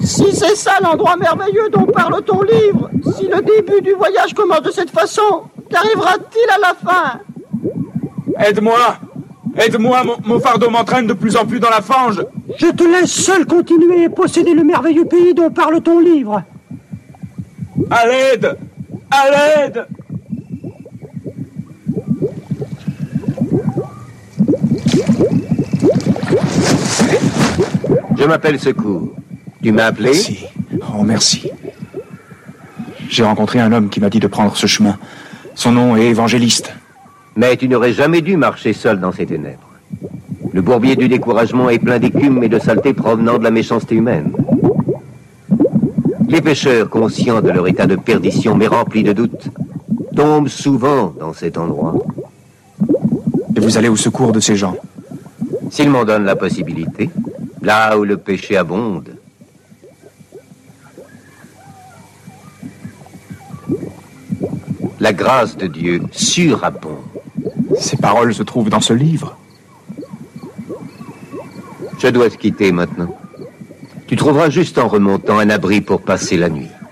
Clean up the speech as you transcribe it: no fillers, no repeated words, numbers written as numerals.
Si c'est ça l'endroit merveilleux dont parle ton livre, si le début du voyage commence de cette façon, qu'arrivera-t-il à la fin? Aide-moi! Aide-moi, mon fardeau m'entraîne de plus en plus dans la fange. Je te laisse seul continuer et posséder le merveilleux pays dont parle ton livre. À l'aide! À l'aide! Je m'appelle Secours. Tu m'as appelé? Merci. Oh, merci. J'ai rencontré un homme qui m'a dit de prendre ce chemin. Son nom est Évangéliste. Mais tu n'aurais jamais dû marcher seul dans ces ténèbres. Le bourbier du découragement est plein d'écume et de saleté provenant de la méchanceté humaine. Les pécheurs, conscients de leur état de perdition mais remplis de doutes, tombent souvent dans cet endroit. Et vous allez au secours de ces gens? S'ils m'en donnent la possibilité, là où le péché abonde. La grâce de Dieu surabonde. Ces paroles se trouvent dans ce livre. Je dois te quitter maintenant. Tu trouveras juste en remontant un abri pour passer la nuit.